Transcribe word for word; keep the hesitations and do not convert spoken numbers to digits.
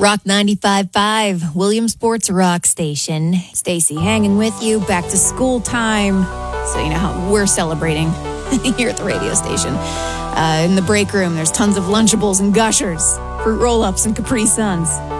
Rock ninety-five point five, Williamsport's rock station. Stacy hanging with you, back to school time. So you know how we're celebrating here at the radio station. Uh, in the break room, there's tons of Lunchables and Gushers, fruit roll-ups and Capri Suns.